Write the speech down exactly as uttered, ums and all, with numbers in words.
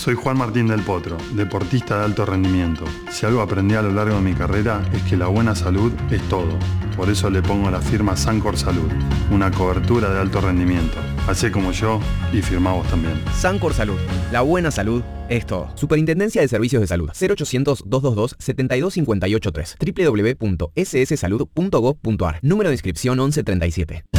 Soy Juan Martín del Potro, deportista de alto rendimiento. Si algo aprendí a lo largo de mi carrera es que la buena salud es todo. Por eso le pongo la firma Sancor Salud, una cobertura de alto rendimiento. Hacé como yo y firmá vos también. Sancor Salud, la buena salud es todo. Superintendencia de Servicios de Salud. cero ochocientos, doscientos veintidós, setenta y dos cincuenta y ocho tres. doble u doble u doble u punto ese ese salud punto gov punto a r. Número de inscripción once treinta y siete.